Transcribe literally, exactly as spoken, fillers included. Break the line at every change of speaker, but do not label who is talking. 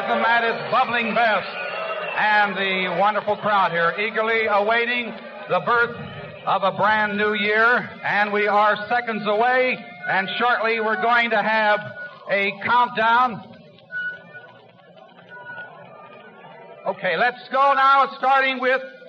them at its bubbling best. And the wonderful crowd here eagerly awaiting the birth of a brand new year. And we are seconds away, and shortly we're going to have a countdown. Okay, let's go now, starting with